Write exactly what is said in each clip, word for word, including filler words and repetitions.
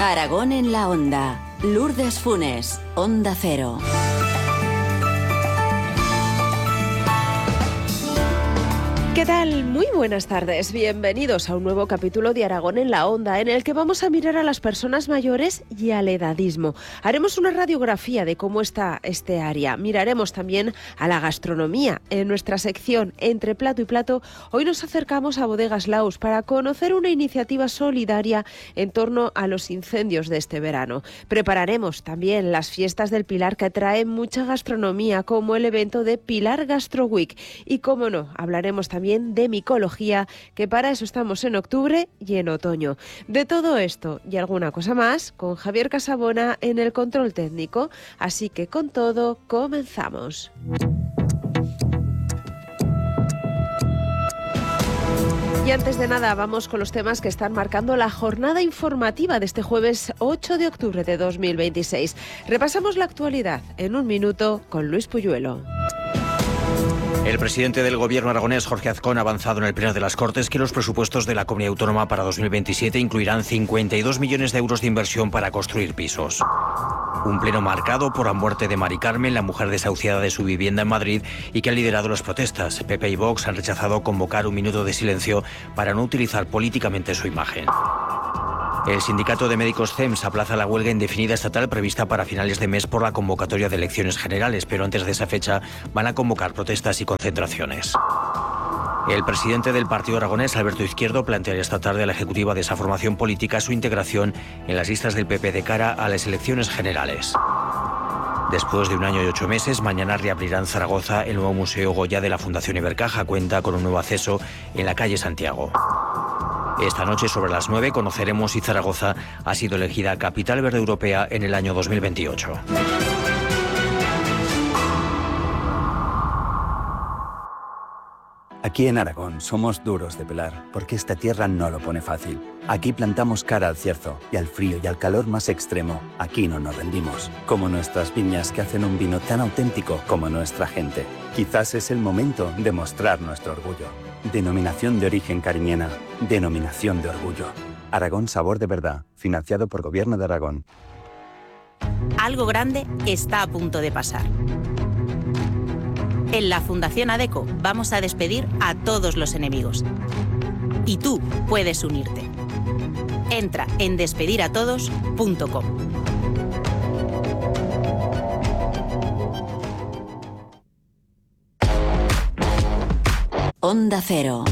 Aragón en la Onda. Lourdes Funes, Onda Cero. ¿Qué tal? Muy buenas tardes. Bienvenidos a un nuevo capítulo de Aragón en la Onda, en el que vamos a mirar a las personas mayores y al edadismo. Haremos una radiografía de cómo está este área. Miraremos también a la gastronomía. En nuestra sección Entre Plato y Plato, hoy nos acercamos a Bodegas Laus para conocer una iniciativa solidaria en torno a los incendios de este verano. Prepararemos también las fiestas del Pilar, que traen mucha gastronomía, como el evento de Pilar Gastro Week. Y, cómo no, hablaremos también También de micología, que para eso estamos en octubre y en otoño. De todo esto y alguna cosa más, con Javier Casabona en el control técnico. Así que con todo, comenzamos. Y antes de nada, vamos con los temas que están marcando la jornada informativa de este jueves ocho de octubre de dos mil veintiséis. Repasamos la actualidad en un minuto con Luis Puyuelo. El presidente del Gobierno aragonés, Jorge Azcón, ha avanzado en el Pleno de las Cortes que los presupuestos de la Comunidad Autónoma para dos mil veintisiete incluirán cincuenta y dos millones de euros de inversión para construir pisos. Un pleno marcado por la muerte de Mari Carmen, la mujer desahuciada de su vivienda en Madrid y que ha liderado las protestas. P P y Vox han rechazado convocar un minuto de silencio para no utilizar políticamente su imagen. El sindicato de médicos C E M S aplaza la huelga indefinida estatal prevista para finales de mes por la convocatoria de elecciones generales, pero antes de esa fecha van a convocar protestas y concentraciones. El presidente del Partido Aragonés, Alberto Izquierdo, planteará esta tarde a la ejecutiva de esa formación política su integración en las listas del P P de cara a las elecciones generales. Después de un año y ocho meses, mañana reabrirá en Zaragoza el nuevo Museo Goya de la Fundación Ibercaja. Cuenta con un nuevo acceso en la calle Santiago. Esta noche, sobre las nueve, conoceremos si Zaragoza ha sido elegida Capital Verde Europea en el año dos mil veintiocho. Aquí en Aragón somos duros de pelar, porque esta tierra no lo pone fácil. Aquí plantamos cara al cierzo y al frío y al calor más extremo. Aquí no nos rendimos. Como nuestras viñas, que hacen un vino tan auténtico como nuestra gente. Quizás es el momento de mostrar nuestro orgullo. Denominación de origen cariñena. Denominación de orgullo. Aragón Sabor de Verdad. Financiado por Gobierno de Aragón. Algo grande está a punto de pasar. En la Fundación ADECO vamos a despedir a todos los enemigos. Y tú puedes unirte. Entra en despedir a todos punto com. Onda Cero.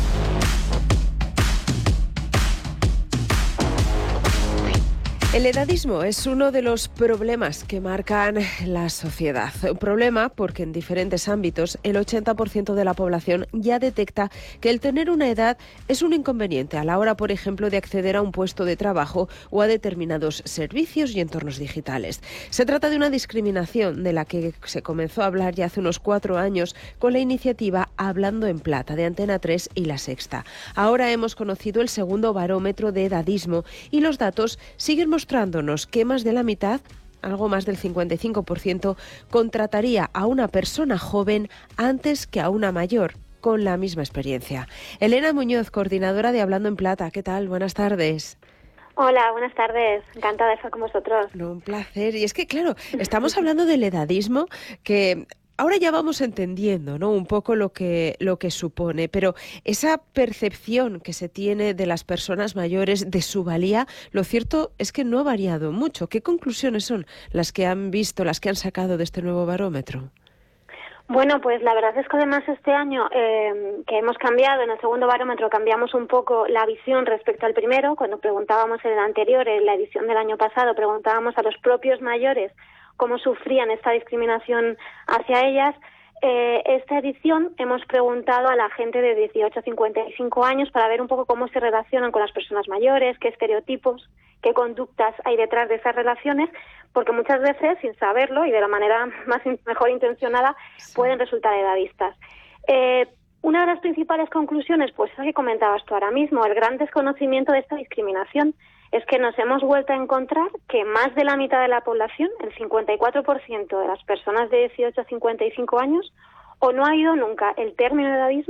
El edadismo es uno de los problemas que marcan la sociedad. Un problema porque en diferentes ámbitos el ochenta por ciento de la población ya detecta que el tener una edad es un inconveniente a la hora, por ejemplo, de acceder a un puesto de trabajo o a determinados servicios y entornos digitales. Se trata de una discriminación de la que se comenzó a hablar ya hace unos cuatro años con la iniciativa Hablando en Plata de Antena tres y La Sexta. Ahora hemos conocido el segundo barómetro de edadismo y los datos siguen mostrando mostrándonos que más de la mitad, algo más del cincuenta y cinco por ciento, contrataría a una persona joven antes que a una mayor, con la misma experiencia. Elena Muñoz, coordinadora de Hablando en Plata. ¿Qué tal? Buenas tardes. Hola, buenas tardes. Encantada de estar con vosotros. No, un placer. Y es que, claro, estamos hablando del edadismo, que ahora ya vamos entendiendo, ¿no?, un poco lo que, lo que supone, pero esa percepción que se tiene de las personas mayores, de su valía, lo cierto es que no ha variado mucho. ¿Qué conclusiones son las que han visto, las que han sacado de este nuevo barómetro? Bueno, pues la verdad es que además este año eh, que hemos cambiado, en el segundo barómetro cambiamos un poco la visión respecto al primero. Cuando preguntábamos en el anterior, en la edición del año pasado, preguntábamos a los propios mayores cómo sufrían esta discriminación hacia ellas. Eh, esta edición hemos preguntado a la gente de dieciocho a cincuenta y cinco años para ver un poco cómo se relacionan con las personas mayores, qué estereotipos, qué conductas hay detrás de esas relaciones, porque muchas veces, sin saberlo y de la manera más mejor intencionada, sí, pueden resultar edadistas. Eh, una de las principales conclusiones, pues es lo que comentabas tú ahora mismo, el gran desconocimiento de esta discriminación. Es que nos hemos vuelto a encontrar que más de la mitad de la población, el cincuenta y cuatro por ciento de las personas de dieciocho a cincuenta y cinco años, o no ha oído nunca el término edadismo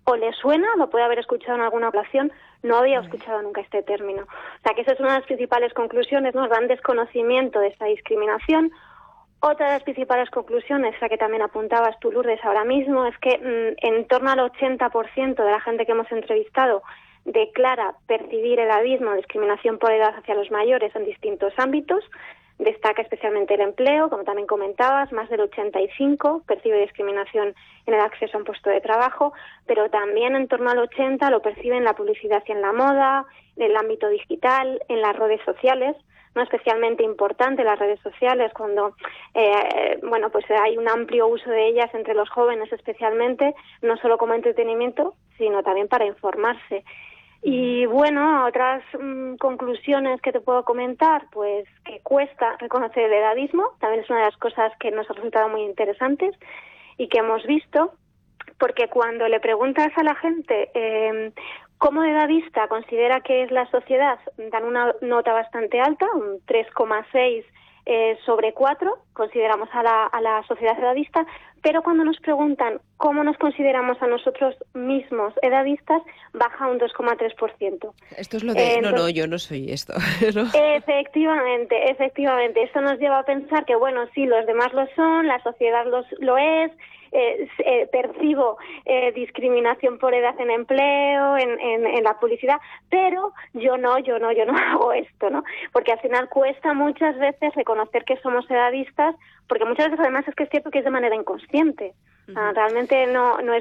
o le suena, lo puede haber escuchado en alguna ocasión, no había escuchado nunca este término. O sea que esa es una de las principales conclusiones, ¿no? El gran desconocimiento de esta discriminación. Otra de las principales conclusiones, la que también apuntabas tú, Lourdes, ahora mismo, es que mmm, en torno al ochenta por ciento de la gente que hemos entrevistado declara percibir edadismo o discriminación por edad hacia los mayores en distintos ámbitos. Destaca especialmente el empleo, como también comentabas, más del ochenta y cinco por ciento percibe discriminación en el acceso a un puesto de trabajo, pero también en torno al ochenta por ciento lo percibe en la publicidad y en la moda, en el ámbito digital, en las redes sociales, no especialmente importante las redes sociales cuando eh, bueno pues hay un amplio uso de ellas entre los jóvenes especialmente, no solo como entretenimiento, sino también para informarse. Y bueno, otras mmm, conclusiones que te puedo comentar, pues que cuesta reconocer el edadismo, también es una de las cosas que nos ha resultado muy interesantes y que hemos visto, porque cuando le preguntas a la gente eh, cómo edadista considera que es la sociedad, dan una nota bastante alta, un tres coma seis eh, sobre cuatro, consideramos a la, a la sociedad edadista, pero cuando nos preguntan cómo nos consideramos a nosotros mismos edadistas, baja un dos coma tres por ciento. Esto es lo de, eh, entonces, no, no, yo no soy esto. ¿no? Efectivamente, efectivamente. Esto nos lleva a pensar que, bueno, sí, los demás lo son, la sociedad los, lo es, eh, eh, percibo eh, discriminación por edad en empleo, en, en, en la publicidad, pero yo no, yo no, yo no hago esto, ¿no? Porque al final cuesta muchas veces reconocer que somos edadistas, porque muchas veces además es que es cierto que es de manera inconsciente. Uh-huh. Ah, realmente no, no es